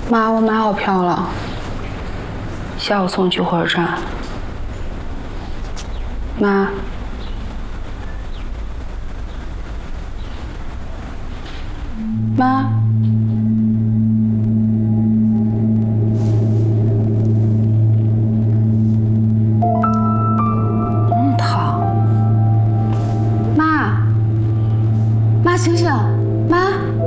妈，我买好票了，下午送去火车站。妈，妈，疼。妈，妈醒醒，妈。